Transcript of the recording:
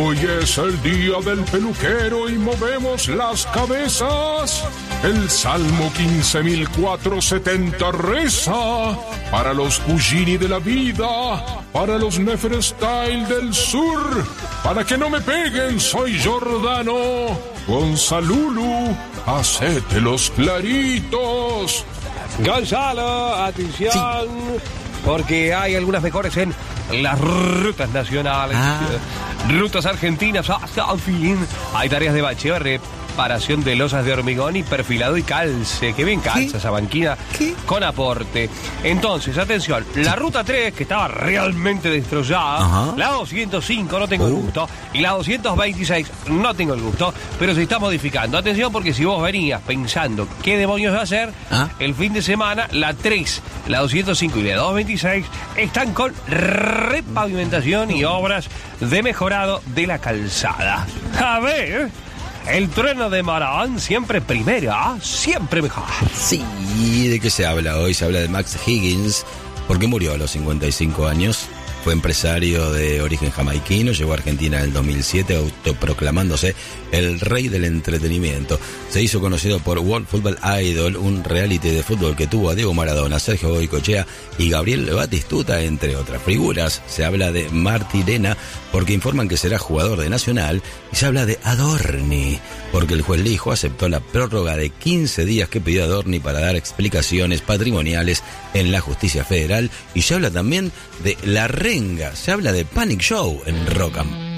Hoy es el día del peluquero y movemos las cabezas. El Salmo 15.470 reza para los Cugini de la vida, para los Neferstyle del sur, para que no me peguen, soy Giordano. Gonzalulu, hacete los claritos. Gonzalo, atención, sí, porque hay algunas mejores en las rutas nacionales, rutas argentinas, hasta el fin. Hay tareas de bacheo, reparación de losas de hormigón y perfilado y calce. Qué bien calza esa banquina con aporte. Entonces, atención, la ruta 3, que estaba realmente destrozada, la 205 no tengo el gusto, y la 226 no tengo el gusto, pero se está modificando. Atención, porque si vos venías pensando qué demonios va a hacer, el fin de semana, la 3, la 205 y la 226 están con repavimentación y obras de mejorado de la calzada. A ver, el trueno de Maradán siempre primero, siempre mejor. Sí, ¿de qué se habla hoy? Se habla de Max Higgins, porque murió a los 55 años. Fue empresario de origen jamaiquino, llegó a Argentina en el 2007 autoproclamándose el rey del entretenimiento. Se hizo conocido por World Football Idol, un reality de fútbol que tuvo a Diego Maradona, Sergio Goycochea y Gabriel Batistuta, entre otras figuras. Se habla de Marti Lena, porque informan que será jugador de Nacional, y se habla de Adorni, porque el juez Lijo aceptó la prórroga de 15 días que pidió Adorni para dar explicaciones patrimoniales en la justicia federal, y se habla también de La Renga, se habla de Panic Show en Rock and